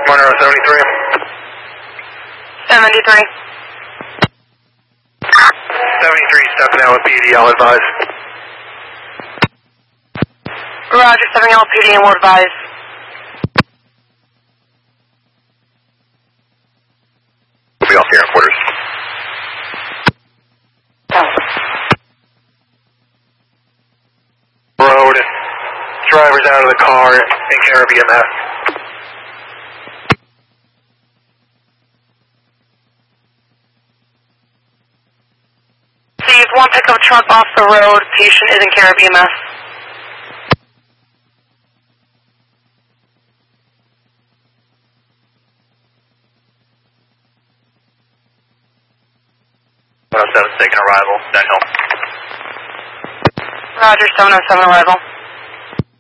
Monroe 73. 73. 73 stepping out with PD, I'll advise. Roger, stepping out with PD and we'll advise. We'll be off here in quarters. Road, drivers out of the car in care of EMS. Steve, one pickup truck off the road, patient is in care of EMS. Taking arrival, that help. Roger, 707 arrival.